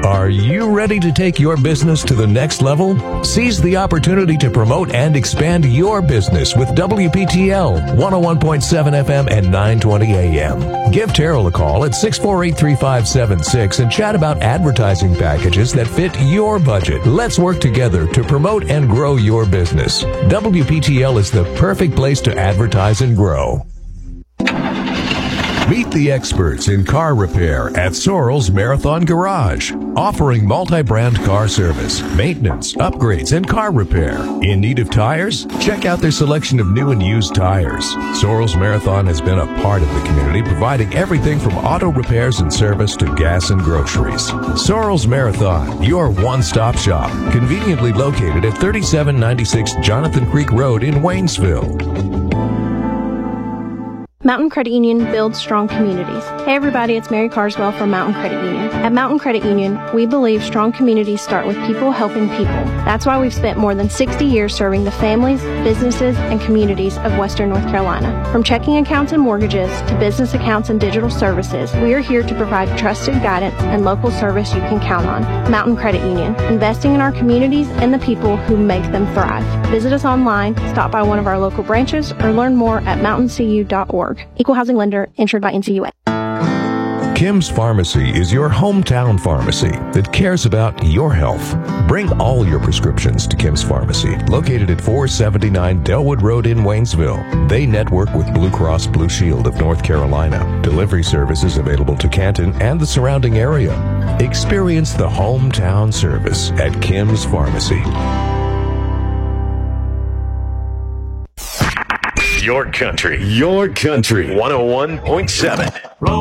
Are you ready to take your business to the next level? Seize the opportunity to promote and expand your business with WPTL 101.7 FM and 920 AM. Give Terrell a call at 648-3576 and chat about advertising packages that fit your budget. Let's work together to promote and grow your business. WPTL is the perfect place to advertise and grow. Meet the experts in car repair at Sorrell's Marathon Garage, offering multi-brand car service, maintenance, upgrades, and car repair. In need of tires? Check out their selection of new and used tires. Sorrell's Marathon has been a part of the community, providing everything from auto repairs and service to gas and groceries. Sorrell's Marathon, your one-stop shop, conveniently located at 3796 Jonathan Creek Road in Waynesville. Mountain Credit Union builds strong communities. Hey everybody, it's Mary Carswell from Mountain Credit Union. At Mountain Credit Union, we believe strong communities start with people helping people. That's why we've spent more than 60 years serving the families, businesses, and communities of Western North Carolina. From checking accounts and mortgages to business accounts and digital services, we are here to provide trusted guidance and local service you can count on. Mountain Credit Union, investing in our communities and the people who make them thrive. Visit us online, stop by one of our local branches, or learn more at mountaincu.org. Equal housing lender, insured by NCUA. Kim's Pharmacy is your hometown pharmacy that cares about your health. Bring all your prescriptions to Kim's Pharmacy, located at 479 Delwood Road in Waynesville. They network with Blue Cross Blue Shield of North Carolina. Delivery services available to Canton and the surrounding area. Experience the hometown service at Kim's Pharmacy. Your country. 101.7.